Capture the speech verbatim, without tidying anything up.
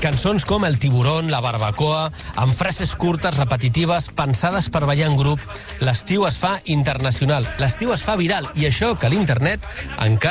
cançons com El tiburón, La barbacoa, amb frases curtes, repetitives, pensades per ballar en grup. L'estiu es fa internacional, l'estiu es fa viral, i això que l'internet encara